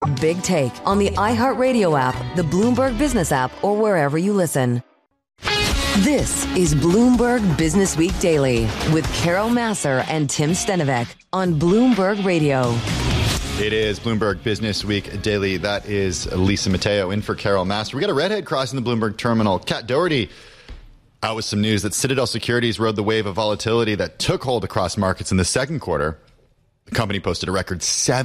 Big Take on the iHeartRadio app, the Bloomberg Business app, or wherever you listen. This is Bloomberg Business Week Daily with Carol Massar and Tim Stenovec on Bloomberg Radio. It is Bloomberg Business Week Daily. That is Lisa Mateo in for Carol Massar. We got a redhead crossing the Bloomberg terminal. Kat Doherty out with some news that Citadel Securities rode the wave of volatility that took hold across markets in the second quarter. The company posted a record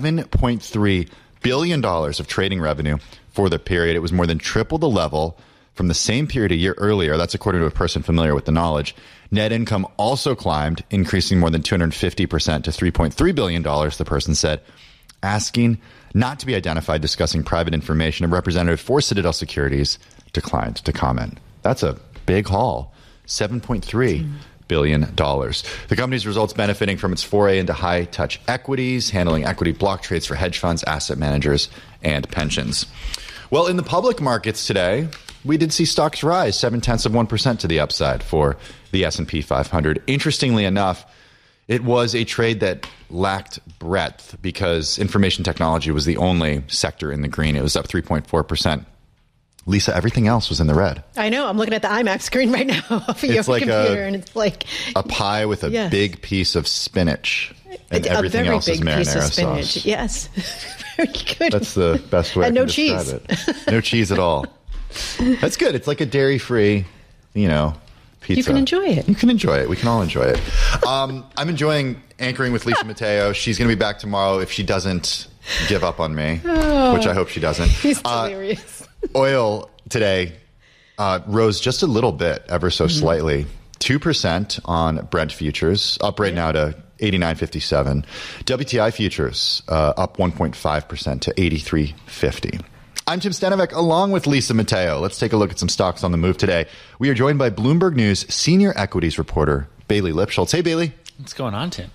$7.3 billion of trading revenue for the period. It was more than triple the level from the same period a year earlier. That's according to a person familiar with the knowledge. Net income also climbed, increasing more than 250% to $3.3 billion, the person said, asking not to be identified discussing private information. A representative for Citadel Securities declined to comment. That's a big haul, $7.3 billion. The company's results benefiting from its foray into high-touch equities, handling equity block trades for hedge funds, asset managers, and pensions. Well, in the public markets today, we did see stocks rise 0.7% to the upside for the S&P 500. Interestingly enough, it was a trade that lacked breadth because information technology was the only sector in the green. It was up 3.4%. Lisa, everything else was in the red. I know. I'm looking at the iMac screen right now off of your computer, and it's like a pie with a big piece of spinach, and everything else is marinara sauce. Yes, very good. That's the best way and I can describe it. No cheese at all. That's good. It's like a dairy-free, pizza. You can enjoy it. You can enjoy it. We can all enjoy it. I'm enjoying anchoring with Lisa Mateo. She's going to be back tomorrow if she doesn't give up on me, which I hope she doesn't. He's hilarious. Oil today rose just a little bit, ever so slightly. 2% on Brent futures, up right now to 89.57. WTI futures up 1.5% to 83.50. I'm Tim Stenovec, along with Lisa Mateo. Let's take a look at some stocks on the move today. We are joined by Bloomberg News senior equities reporter Bailey Lipschultz. Hey, Bailey. What's going on, Tim?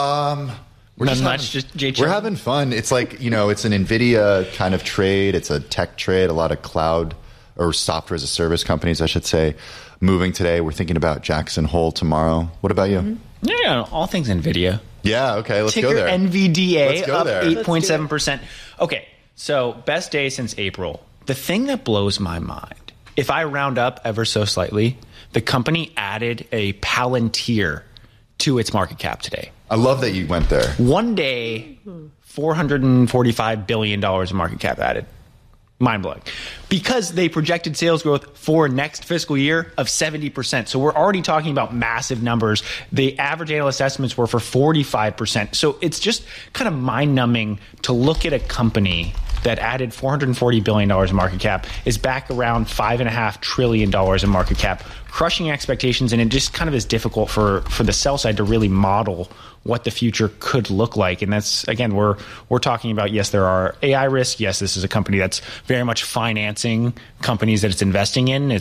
We're having fun. It's like, it's an NVIDIA kind of trade. It's a tech trade. A lot of cloud or software as a service companies, I should say, moving today. We're thinking about Jackson Hole tomorrow. What about you? Yeah, all things NVIDIA. Yeah, okay, let's go there. NVDA up 8.7%. Okay, so best day since April. The thing that blows my mind, if I round up ever so slightly, the company added a Palantir to its market cap today. I love that you went there. One day, $445 billion of market cap added. Mind-blowing. Because they projected sales growth for next fiscal year of 70%. So we're already talking about massive numbers. The average analyst estimates were for 45%. So it's just kind of mind-numbing to look at a company that added $440 billion in market cap, is back around $5.5 trillion in market cap, crushing expectations, and it just kind of is difficult for the sell side to really model what the future could look like. And that's, again, we're talking about, yes, there are AI risks. Yes, this is a company that's very much financing companies that it's investing in.